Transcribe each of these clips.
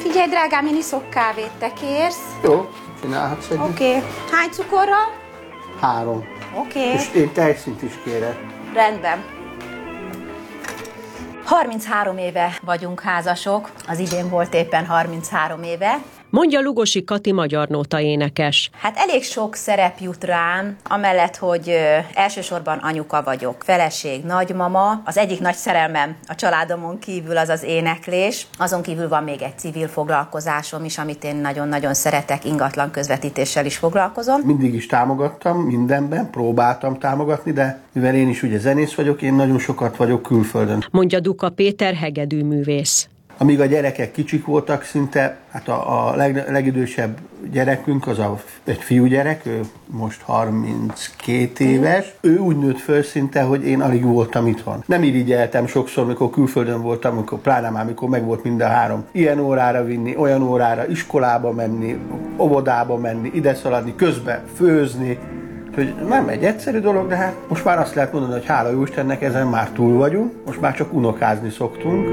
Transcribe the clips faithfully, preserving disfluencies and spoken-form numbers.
Figyelj, drágám, én iszok kávét, te kérsz? Jó, csinálhatsz egyet. Oké. Okay. Hány cukorral? Három. Oké. Okay. És én tejszint is kérek. Rendben. harminchárom éve vagyunk házasok, az idén volt éppen harminchárom éve. Mondja Lugosi Kati magyar nóta énekes. Hát elég sok szerep jut rám, amellett, hogy ö, elsősorban anyuka vagyok, feleség, nagymama. Az egyik nagy szerelmem a családomon kívül az az éneklés. Azon kívül van még egy civil foglalkozásom is, amit én nagyon-nagyon szeretek, ingatlan közvetítéssel is foglalkozom. Mindig is támogattam mindenben, próbáltam támogatni, de mivel én is ugye zenész vagyok, én nagyon sokat vagyok külföldön. Mondja Duka Péter hegedűművész. Amíg a gyerekek kicsik voltak szinte, hát a, a leg, legidősebb gyerekünk az a, egy fiúgyerek, ő most harminckét éves. Ő úgy nőtt föl szinte, hogy én alig voltam itthon. Nem irigyeltem sokszor, mikor külföldön voltam, amikor, pláne már mikor megvolt mind a három. Ilyen órára vinni, olyan órára, iskolába menni, óvodába menni, ide szaladni, közben főzni. Hogy nem egy egyszerű dolog, de hát most már azt lehet mondani, hogy hála Jóistennek ezen már túl vagyunk, most már csak unokázni szoktunk.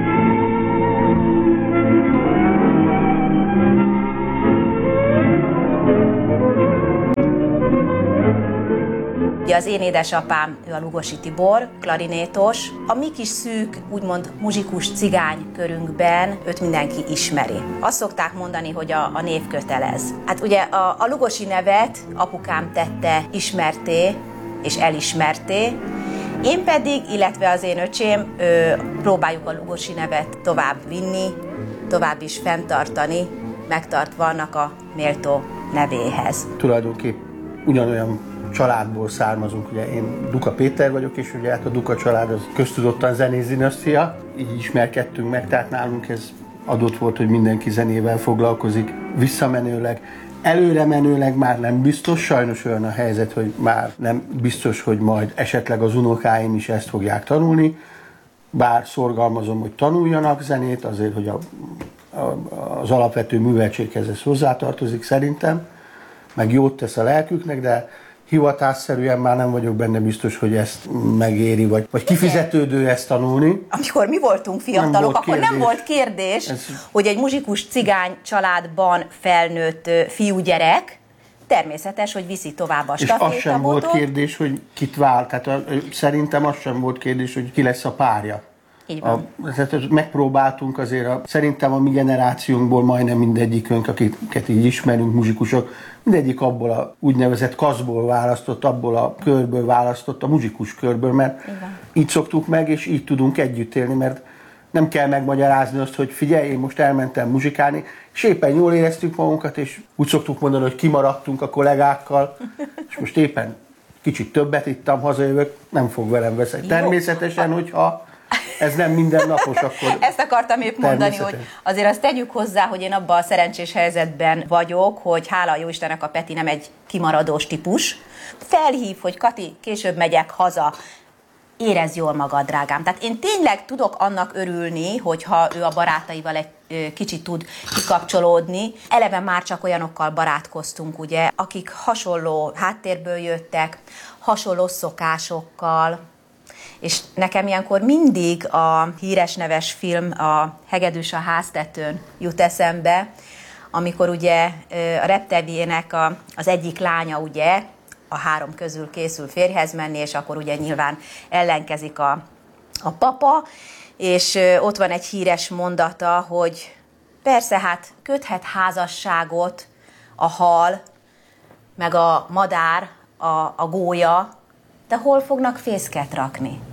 Az én édesapám, ő a Lugosi Tibor, klarinétos. A mi kis szűk, úgymond muzsikus cigány körünkben őt mindenki ismeri. Azt szokták mondani, hogy a, a név kötelez. Hát ugye a, a Lugosi nevet apukám tette ismerté és elismerté, én pedig, illetve az én öcsém, ö, próbáljuk a Lugosi nevet tovább vinni, tovább is fenntartani, megtartva annak a méltó nevéhez. Tulajdonképp ugyanolyan családból származunk, ugye én Duka Péter vagyok, és ugye hát a Duka család az köztudottan zenész dinasztia, így ismerkedtünk meg, tehát nálunk ez adott volt, hogy mindenki zenével foglalkozik, visszamenőleg. Előre menőleg már nem biztos, sajnos olyan a helyzet, hogy már nem biztos, hogy majd esetleg az unokáim is ezt fogják tanulni, bár szorgalmazom, hogy tanuljanak zenét, azért, hogy a, a, az alapvető műveltséghez ez hozzátartozik szerintem, meg jót tesz a lelküknek, de hivatásszerűen már nem vagyok benne biztos, hogy ezt megéri, vagy, vagy kifizetődő ezt tanulni. Amikor mi voltunk fiatalok, nem volt akkor kérdés. nem volt kérdés, Ez... hogy egy muzsikus cigány családban felnőtt fiúgyerek, természetes, hogy viszi tovább a stafétabotot. És az sem volt kérdés, hogy kit vált. Tehát a, szerintem az sem volt kérdés, hogy ki lesz a párja. Így van. A, tehát megpróbáltunk azért, a, szerintem a mi generációnkból majdnem mindegyikünk, akiket így ismerünk, muzsikusok, mindegyik abból a úgynevezett kaszból választott, abból a körből választott, a muzsikus körből, mert igen. Így szoktuk meg, és így tudunk együtt élni, mert nem kell megmagyarázni azt, hogy figyelj, én most elmentem muzsikálni, és éppen jól éreztük magunkat, és úgy szoktuk mondani, hogy kimaradtunk a kollégákkal, és most éppen kicsit többet ittam, hazajövök, nem fog velem veszni. Természetesen, hogyha ez nem mindennapos, akkor... Ezt akartam épp mondani, hogy azért azt tegyük hozzá, hogy én abban a szerencsés helyzetben vagyok, hogy hála jó Istennek a Peti nem egy kimaradós típus. Felhív, hogy Kati, később megyek haza, érezd jól magad, drágám. Tehát én tényleg tudok annak örülni, hogyha ő a barátaival egy kicsit tud kikapcsolódni. Eleve már csak olyanokkal barátkoztunk, ugye, akik hasonló háttérből jöttek, hasonló szokásokkal, és nekem ilyenkor mindig a híres neves film, a Hegedűs a háztetőn jut eszembe, amikor ugye a reptevének a, az egyik lánya ugye a három közül készül férjhez menni, és akkor ugye nyilván ellenkezik a, a papa, és ott van egy híres mondata, hogy persze hát köthet házasságot a hal, meg a madár, a, a gólya, de hol fognak fészket rakni?